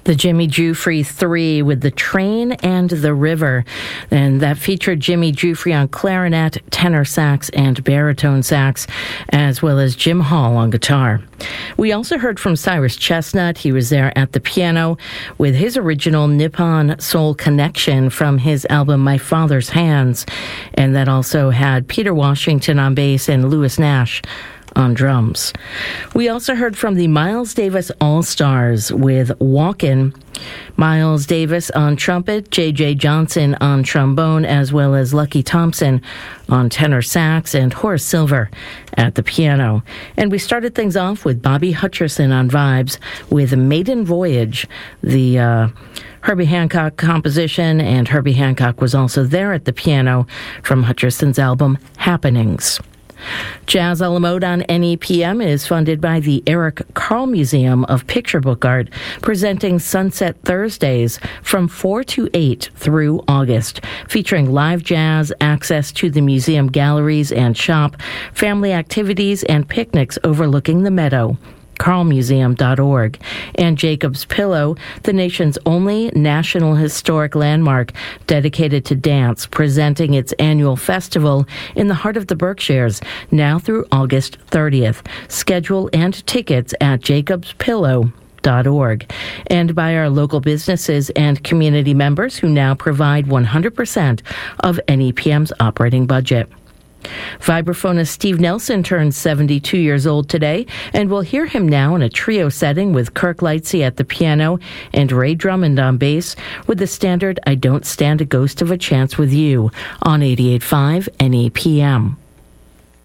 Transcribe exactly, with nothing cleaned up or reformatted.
The Jimmy Giuffre Three with The Train and the River. And that featured Jimmy Giuffre on clarinet, tenor sax, and baritone sax, as well as Jim Hall on guitar. We also heard from Cyrus Chestnut. He was there at the piano with his original Nippon Soul Connection from his album My Father's Hands. And that also had Peter Washington on bass and Louis Nash on drums. We also heard from the Miles Davis All-Stars with Walkin'. Miles Davis on trumpet, J J Johnson on trombone, as well as Lucky Thompson on tenor sax, and Horace Silver at the piano. And we started things off with Bobby Hutcherson on vibes with Maiden Voyage, the uh, Herbie Hancock composition, and Herbie Hancock was also there at the piano from Hutcherson's album Happenings. Jazz a la Mode on N E P M is funded by the Eric Carle Museum of Picture Book Art, presenting Sunset Thursdays from four to eight through August, featuring live jazz, access to the museum galleries and shop, family activities, and picnics overlooking the meadow. carle museum dot org, and Jacob's Pillow, the nation's only national historic landmark dedicated to dance, presenting its annual festival in the heart of the Berkshires, now through August thirtieth. Schedule and tickets at jacobs pillow dot org, and by our local businesses and community members who now provide one hundred percent of N E P M's operating budget. Vibraphonist Steve Nelson turns seventy-two years old today, and we'll hear him now in a trio setting with Kirk Lightsey at the piano and Ray Drummond on bass with the standard I Don't Stand a Ghost of a Chance with You on eighty-eight point five N E P M.